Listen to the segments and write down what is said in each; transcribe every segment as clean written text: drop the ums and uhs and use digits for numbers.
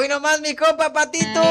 nomás, mi compa Patito.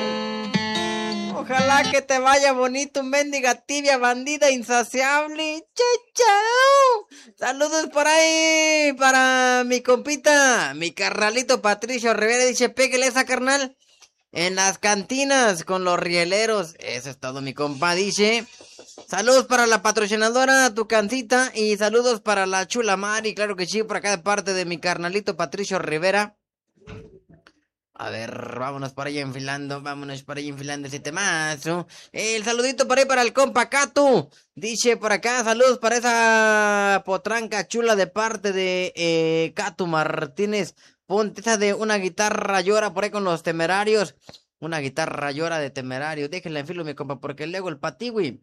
Ojalá que te vaya bonito, mendiga tibia, bandida insaciable. Chao. Saludos por ahí para mi compita, mi carnalito Patricio Rivera. Dice, pégale esa, carnal. En las cantinas con los rieleros. Eso es todo, mi compa, dice. Saludos para la patrocinadora Tu Cancita. Y saludos para la chula Mari. Claro que sí, por acá de parte de mi carnalito Patricio Rivera. A ver, vámonos por ahí enfilando ese temazo. El saludito por ahí para el compa Cato. Dice por acá, saludos para esa potranca chula de parte de Cato Martínez. Ponte esa de una guitarra llora por ahí con los Temerarios. Una guitarra llora de Temerarios. Déjenla en filo, mi compa, porque luego el patigüi.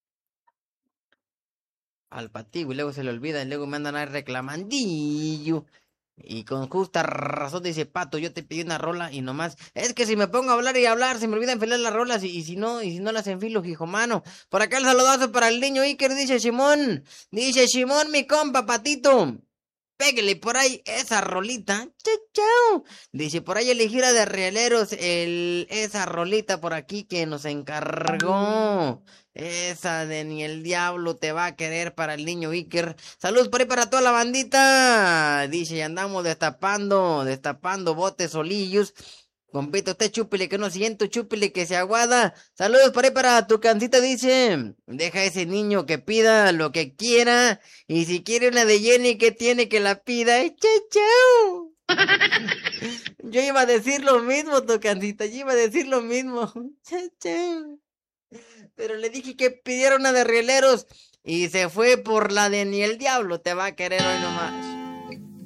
Al patigüi luego se le olvida y luego me andan ahí reclamandillo. Y con justa razón dice Pato, yo te pedí una rola y nomás, es que si me pongo a hablar y hablar, se me olvida enfilar las rolas y si no las enfilo, hijo mano. Por acá el saludazo para el niño Iker, dice Simón, mi compa Patito. Pégale por ahí esa rolita. Chau. Dice por ahí elegir a de Rieleros esa rolita por aquí que nos encargó. Esa de Ni el Diablo te va a querer para el niño Iker. Saludos por ahí para toda la bandita. Dice, y andamos destapando botes solillos. Compito, usted chúpile que no siento, chúpile que se aguada. Saludos por ahí para tu cancita, dice. Deja a ese niño que pida lo que quiera. Y si quiere una de Jenny, que tiene que la pida. Chau. Yo iba a decir lo mismo, tu cancita, yo iba a decir lo mismo. Chau. Pero le dije que pidiera una de Rieleros. Y se fue por la de Ni el Diablo te va a querer hoy nomás.